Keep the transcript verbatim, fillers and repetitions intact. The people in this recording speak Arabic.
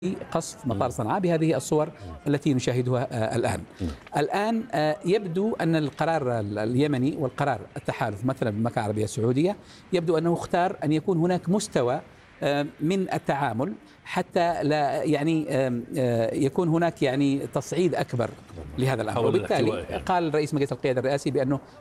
قصف مطار صنعاء بهذه الصور التي نشاهدها الآن. الآن يبدو أن القرار اليمني والقرار التحالف مثلا بالمملكة العربية السعودية يبدو أنه اختار أن يكون هناك مستوى من التعامل حتى لا يعني يكون هناك يعني تصعيد أكبر لهذا الأمر، وبالتالي قال رئيس مجلس القيادة الرئاسي بأنه